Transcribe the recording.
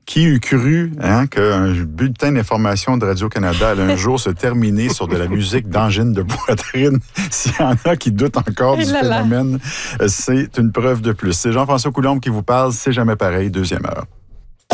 Qui eût cru qu'un bulletin d'information de Radio-Canada allait un jour se terminer sur de la musique d'angine de poitrine? S'il y en a qui doutent encore du phénomène, c'est une preuve de plus. C'est Jean-François Coulombe qui vous parle. C'est jamais pareil, deuxième heure.